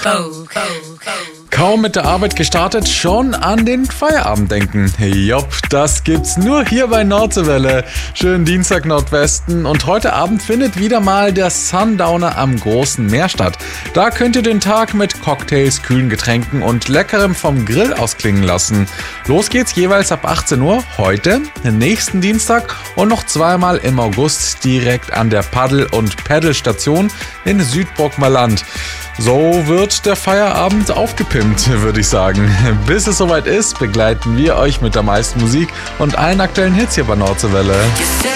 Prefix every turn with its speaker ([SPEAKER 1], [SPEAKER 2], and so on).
[SPEAKER 1] Kaum mit der Arbeit gestartet, schon an den Feierabend denken. Jopp, das gibt's nur hier bei Nordseewelle. Schönen Dienstag Nordwesten und heute Abend findet wieder mal der Sundowner am Großen Meer statt. Da könnt ihr den Tag mit Cocktails, kühlen Getränken und Leckerem vom Grill ausklingen lassen. Los geht's jeweils ab 18 Uhr, heute, nächsten Dienstag und noch zweimal im August direkt an der Paddel- und Paddelstation in Südbrockmer Land. So wird der Feierabend aufgepimpt, würde ich sagen. Bis es soweit ist, begleiten wir euch mit der meisten Musik und allen aktuellen Hits hier bei Nordseewelle.